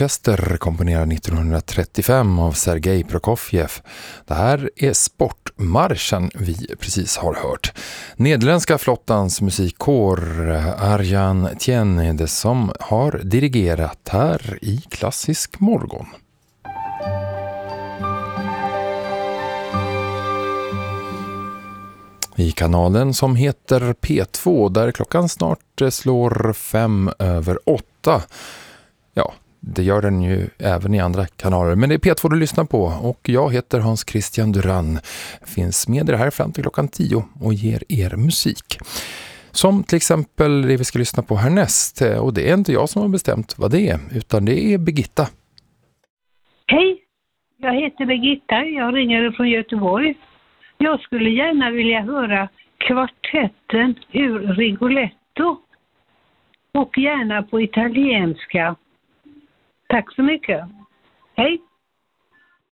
Orkester komponerad 1935 av Sergej Prokofjev. Det här är Sportmarschen vi precis har hört. Nederländska flottans musikkår Arjan Tjenede som har dirigerat här i Klassisk morgon. I kanalen som heter P2 där klockan snart slår 5:05. Ja, det gör den ju även i andra kanaler. Men det är P2 du lyssnar på och jag heter Hans Christian Duran. Finns med er här fram till klockan 10 och ger er musik. Som till exempel det vi ska lyssna på härnäst. Och det är inte jag som har bestämt vad det är utan det är Birgitta. Hej, jag heter Birgitta. Jag ringer från Göteborg. Jag skulle gärna vilja höra kvartetten ur Rigoletto. Och gärna på italienska. Tack så mycket. Hej!